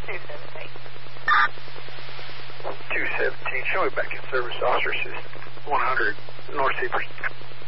217. 217, show me back in service, officer assist 100 North Seapers.